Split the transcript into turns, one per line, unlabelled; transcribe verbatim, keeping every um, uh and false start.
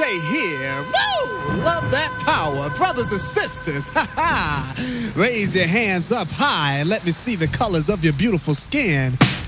Ray here. Woo! Love that power. Brothers and sisters, ha ha! Raise your hands up high and let me see the colors of your beautiful skin.